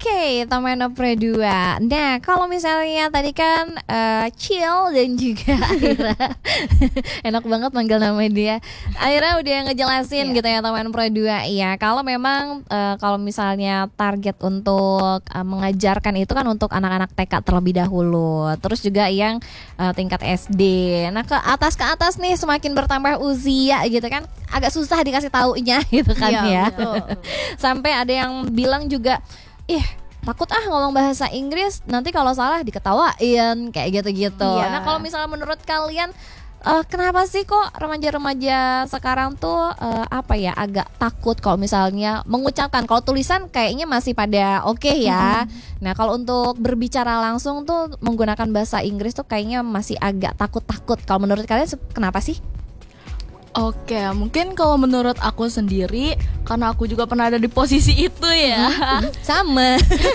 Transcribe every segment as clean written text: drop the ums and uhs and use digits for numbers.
Oke, Taman Pre 2. Nah, kalau misalnya tadi kan Chill dan juga Aira enak banget manggil nama dia. Aira udah ngejelasin gitu ya Taman Pre 2. Iya, kalau memang kalau misalnya target untuk mengajarkan itu kan untuk anak-anak TK terlebih dahulu. Terus juga yang tingkat SD. Nah, ke atas nih semakin bertambah usia gitu kan agak susah dikasih taunya gitu kan ya. Sampai ada yang bilang juga takut ngomong bahasa Inggris nanti kalau salah diketawain kayak gitu-gitu. Nah kalau misalnya menurut kalian kenapa sih kok remaja-remaja sekarang tuh agak takut kalau misalnya mengucapkan, kalau tulisan kayaknya masih pada oke ya. Nah kalau untuk berbicara langsung tuh menggunakan bahasa Inggris tuh kayaknya masih agak takut-takut. Kalau menurut kalian kenapa sih? Oke, mungkin kalau menurut aku sendiri, karena aku juga pernah ada di posisi itu ya. Sama.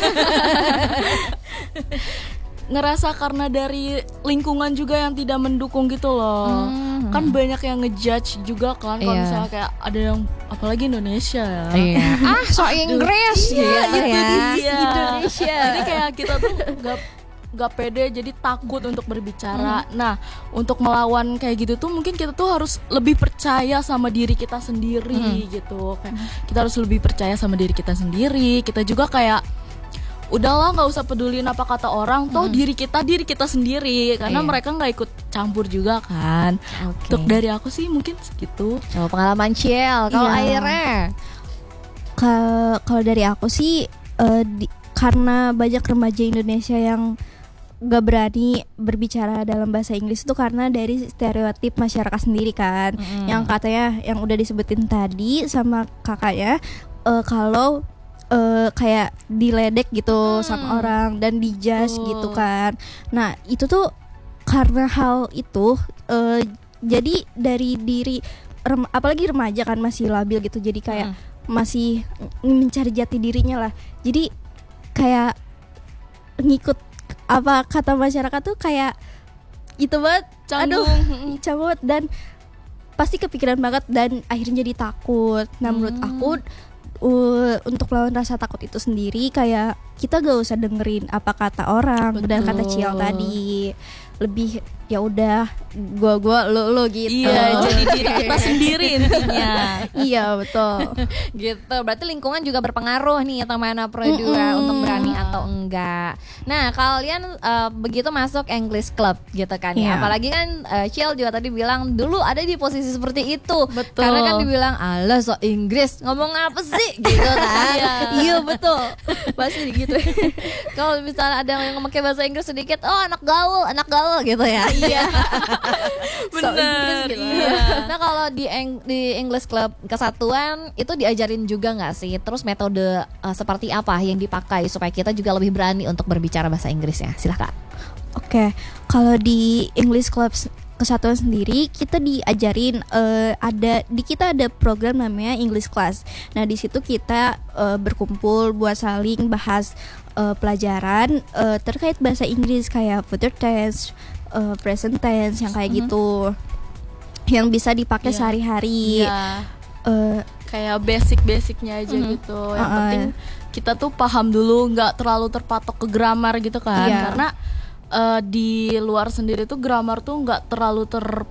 Ngerasa karena dari lingkungan juga yang tidak mendukung gitu loh. Kan banyak yang ngejudge juga kan kalau misalnya kayak ada yang apalagi Indonesia ya. So Inggris gitu ya. Indonesia. Jadi kayak kita tuh gak pede, jadi takut untuk berbicara. Nah, untuk melawan kayak gitu tuh mungkin kita tuh harus lebih percaya sama diri kita sendiri gitu. Kayak kita harus lebih percaya sama diri kita sendiri. Kita juga kayak udahlah nggak usah pedulin apa kata orang. Toh diri kita sendiri. Karena mereka nggak ikut campur juga kan. Untuk dari aku sih mungkin segitu. Pengalaman Ciel. Kalau Aira? Kalau dari aku sih karena banyak remaja Indonesia yang gak berani berbicara dalam bahasa Inggris itu karena dari stereotip masyarakat sendiri kan. Yang katanya yang udah disebutin tadi sama kakaknya kalau kayak diledek gitu sama orang dan dijudge gitu kan. Nah itu tuh karena hal itu jadi dari diri apalagi remaja kan masih labil gitu, jadi kayak masih mencari jati dirinya lah. Jadi kayak ngikut apa kata masyarakat tuh kayak gitu banget, canggung dan pasti kepikiran banget dan akhirnya jadi takut. Nah menurut aku untuk melawan rasa takut itu sendiri kayak kita gak usah dengerin apa kata orang. Dan kata Ciel tadi lebih ya udah gua lo gitu. Iya, jadi diri kita sendiri intinya. Iya betul. Gitu. Berarti lingkungan juga berpengaruh nih Taman Pre 2 untuk berani atau enggak. Nah, kalian begitu masuk English Club gitu kan ya. Apalagi kan Ciel juga tadi bilang dulu ada di posisi seperti itu. Betul. Karena kan dibilang alah so Inggris, ngomong apa sih gitu kan. Iya betul. Pasti gitu. Kalau misalnya ada yang memakai bahasa Inggris sedikit, anak gaul gitu ya. Iya. Bener. Gitu. Nah kalau di English Club Kesatuan itu diajarin juga nggak sih? Terus metode seperti apa yang dipakai supaya kita juga lebih berani untuk berbicara bahasa Inggris ya? Silahkan. Oke, kalau di English Club Kesatuan sendiri kita diajarin kita ada program namanya English Class. Nah di situ kita berkumpul buat saling bahas pelajaran terkait bahasa Inggris kayak future tense, present tense yang kayak gitu, yang bisa dipakai sehari-hari. Kayak basic-basicnya aja gitu. Yang penting kita tuh paham dulu, nggak terlalu terpatok ke grammar gitu kan. Karena di luar sendiri tuh grammar tuh nggak terlalu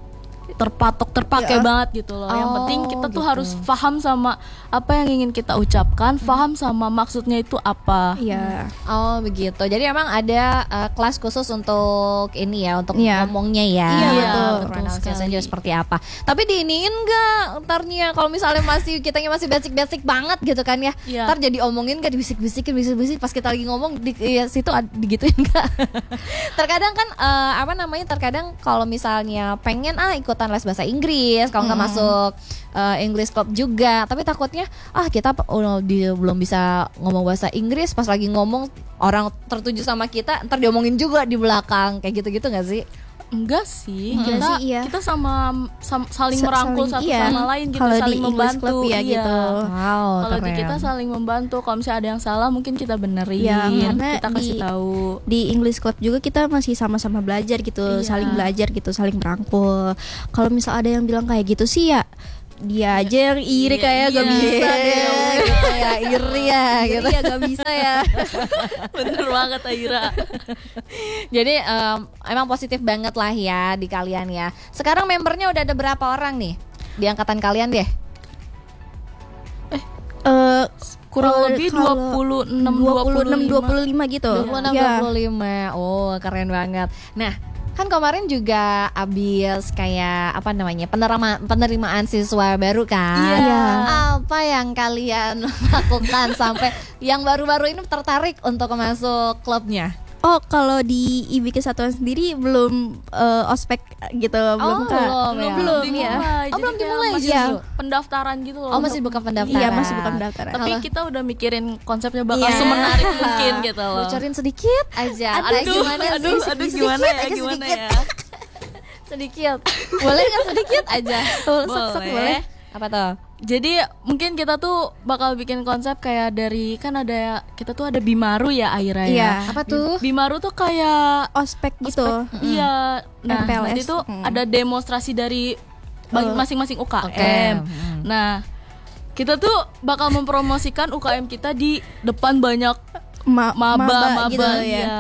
terpakai banget gitu loh. Yang penting kita tuh harus paham sama apa yang ingin kita ucapkan, paham sama maksudnya itu apa. Iya. Oh begitu. Jadi emang ada kelas khusus untuk ini ya, untuk ngomongnya ya. Iya betul. Pronunciation juga seperti apa. Tapi diiniin nggak ntarnya kalau misalnya kitanya masih basic banget gitu kan ya. Ntar jadi omongin nggak dibisik-bisikin pas kita lagi ngomong di situ digituin nggak? Terkadang kan terkadang kalau misalnya pengen ikutan les bahasa Inggris, kalau nggak masuk English Club juga, tapi takutnya kita belum bisa ngomong bahasa Inggris, pas lagi ngomong orang tertuju sama kita ntar diomongin juga di belakang kayak gitu-gitu nggak sih? Enggak sih, kita saling merangkul satu sama lain gitu, kalau saling di membantu ya gitu. Wow, kalau di kita saling membantu, kalau misalnya ada yang salah mungkin kita benerin, kita kasih tahu. Di English Club juga kita masih sama-sama belajar gitu, saling belajar gitu, saling merangkul. Kalau misal ada yang bilang kayak gitu sih ya dia aja yang iri kayak gak Iya. bisa deh gitu ya, iri ya gitu. Iri ya gak bisa ya. Bener banget Aira. Jadi emang positif banget lah ya di kalian ya. Sekarang membernya udah ada berapa orang nih di angkatan kalian deh? Kurang lebih 26 25 gitu. 26 Ya. 25. Oh, keren banget. Nah, kan kemarin juga abis kayak apa namanya penerimaan siswa baru kan. Iya. Apa yang kalian lakukan sampai yang baru-baru ini tertarik untuk masuk klubnya? Oh, kalau di IB Kesatuan sendiri belum ospek gitu, belum Kak. belum ya. Belum ya. dimulai. Oh, belum Jadi kayak dimulai masih ya. pendaftaran gitu loh. Oh, masih buka pendaftaran. Iya, masih bukan pendaftaran. Tapi kita udah mikirin konsepnya bakal Iya. semenarik mungkin gitu loh. Bocorin sedikit aja. Aduh, gimana sih? aduh, gimana ya, aja, gimana sedikit. ya? Sedikit. Boleh nggak sedikit aja? Sok-sok boleh. Apa tuh? Jadi mungkin kita tuh bakal bikin konsep kayak dari kan ada kita tuh ada Bimaru ya Aira ya. Iya. Apa tuh? Bimaru tuh kayak Ospek gitu. iya. Nah, MPLS. nanti tuh ada demonstrasi dari masing-masing UKM. Oke. Nah, kita tuh bakal mempromosikan UKM kita di depan banyak maba gitu ya. ya.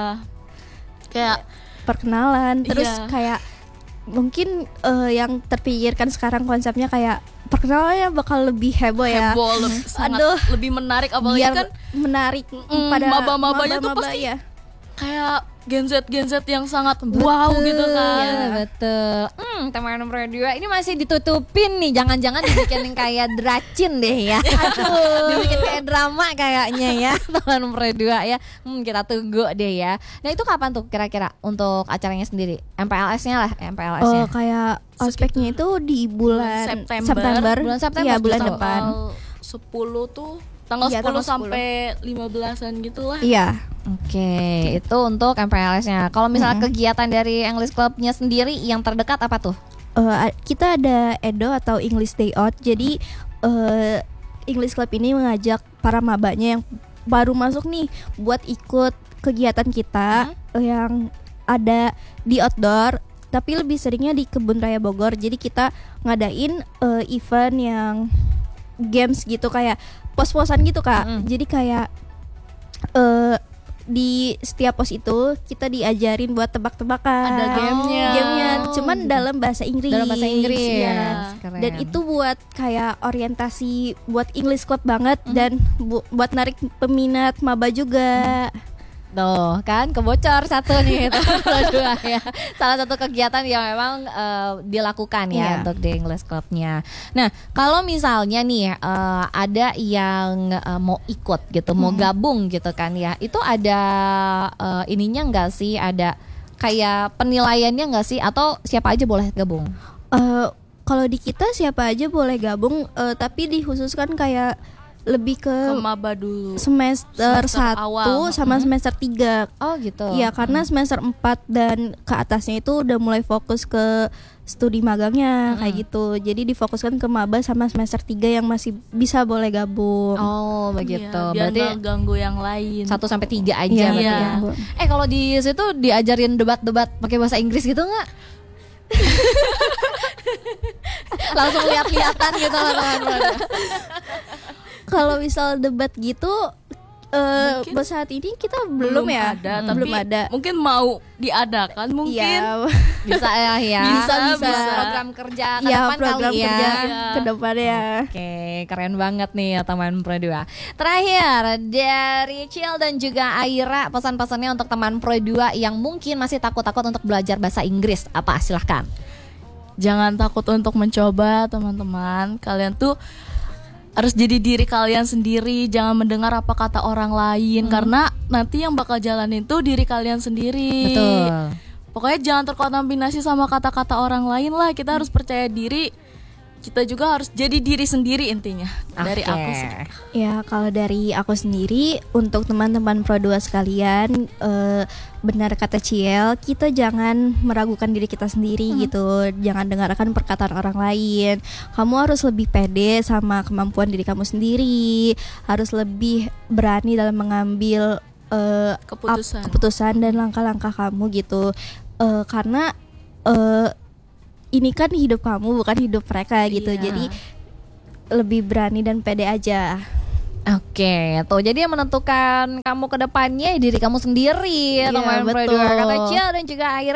Kayak Perkenalan, terus Iya. kayak mungkin yang terpikirkan sekarang konsepnya kayak perkenalannya bakal lebih heboh ya. heboh, sangat Aduh. lebih menarik apalagi Biar kan menarik pada maba-mabanya tuh maba-maba, pasti ya. kayak Gen Z yang sangat wow gitu kan. Iya, betul. Teman Radio ini masih ditutupin nih. Jangan-jangan dibikin kayak dracin deh ya. Aduh, dibikin kayak drama kayaknya ya, teman Radio ya. Kita tunggu deh ya. Nah, itu kapan tuh kira-kira untuk acaranya sendiri? MPLS-nya lah, MPLS-nya. Oh, kayak ospeknya itu di bulan September. Bulan September, Iya, bulan betul. depan. Tanggal 10 tuh tanggal Iya, 10 tanggal 10. sampai 15-an gitu lah. Iya. Oke, itu untuk MPLS-nya. Kalau misalnya kegiatan dari English Club-nya sendiri yang terdekat apa tuh? Kita ada EDO atau English Day Out. Jadi English Club ini mengajak para mabanya yang baru masuk nih buat ikut kegiatan kita yang ada di outdoor, tapi lebih seringnya di Kebun Raya Bogor. Jadi kita ngadain event yang games gitu, kayak pos-posan gitu Kak. Jadi kayak di setiap pos itu kita diajarin buat tebak-tebakan. Ada gamenya. Cuman dalam bahasa Inggris. Dalam bahasa Inggris. Iya. Keren. Dan itu buat kayak orientasi buat English Club banget dan buat narik peminat maba juga. Tuh kan kebocor satu nih dua ya. Salah satu kegiatan yang memang dilakukan ya Iya. untuk di English Club-nya. Nah, kalau misalnya nih ada yang mau ikut gitu, mau gabung gitu kan ya. Itu ada ininya enggak sih? Ada kayak penilaiannya enggak sih, atau siapa aja boleh gabung? Kalau di kita siapa aja boleh gabung, tapi dikhususkan kayak lebih ke Maba dulu. semester Semester 1 awal. sama semester 3. Oh gitu. Iya, karena semester 4 dan ke atasnya itu udah mulai fokus ke studi magangnya kayak gitu. Jadi difokuskan ke maba sama semester 3 yang masih bisa boleh gabung. Oh begitu. Iya, biar Berarti nggak ganggu yang lain. 1 sampai 3 aja Iya, berarti iya. ya. Kalau di situ diajarin debat-debat pakai bahasa Inggris gitu nggak? Langsung lihat-lihatan gitu teman-teman. Kalau misal debat gitu buat saat ini kita belum ya. ada, tapi belum ada. mungkin mau diadakan mungkin. Iya. Bisa ya. Bisa. Buat program kerja ke Iya, depan program kali ya. kerja Iya. ke depannya. Oke, keren banget nih ya teman Pro 2. Terakhir dari Cil dan juga Aira, pesan-pesannya untuk teman Pro 2 yang mungkin masih takut-takut untuk belajar bahasa Inggris. Apa? Silahkan. Jangan takut untuk mencoba, teman-teman. Kalian tuh harus jadi diri kalian sendiri, jangan mendengar apa kata orang lain, karena nanti yang bakal jalanin tuh diri kalian sendiri. Betul. Pokoknya jangan terkontaminasi sama kata-kata orang lain lah. Kita harus percaya diri. Kita juga harus jadi diri sendiri intinya. Dari Oke. aku sih. Ya, kalau dari aku sendiri, untuk teman-teman Pro 2 sekalian, benar kata Ciel, kita jangan meragukan diri kita sendiri gitu. Jangan dengarkan perkataan orang lain. Kamu harus lebih pede sama kemampuan diri kamu sendiri. Harus lebih berani dalam mengambil keputusan dan langkah-langkah kamu gitu. Karena ini kan hidup kamu, bukan hidup mereka gitu. Iya. Jadi lebih berani dan pede aja. Oke, tuh jadi yang menentukan kamu ke depannya diri kamu sendiri, Iya, teman betul. Produa. Kata Ciel dan juga Aira